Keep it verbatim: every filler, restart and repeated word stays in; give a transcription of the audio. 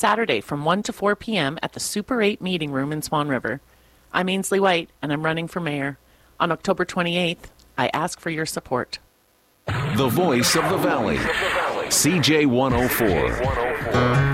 Saturday from one to four p.m. at the Super eight Meeting Room in Swan River. I'm Ainsley White, and I'm running for mayor. On October twenty-eighth, I ask for your support. The voice of the Valley, C J one oh four.